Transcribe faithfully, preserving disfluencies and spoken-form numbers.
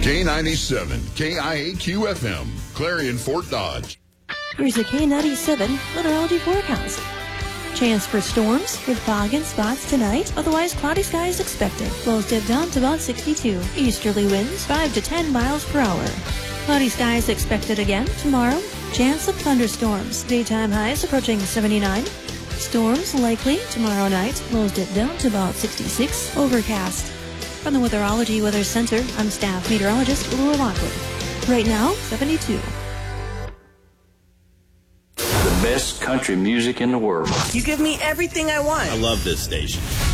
K ninety-seven, K I A Q F M, Clarion, Fort Dodge. Here's a K ninety-seven meteorology forecast. Chance for storms with fog and spots tonight. Otherwise, cloudy skies expected. Lows dip down to about sixty-two. Easterly winds five to ten miles per hour. Cloudy skies expected again tomorrow. Chance of thunderstorms. Daytime highs approaching seventy-nine. Storms likely tomorrow night. Lows dip down to about sixty-six. Overcast. From the Weatherology Weather Center, I'm staff meteorologist Laura Lockwood. Right now, seventy-two. The best country music in the world. You give me everything I want. I love this station.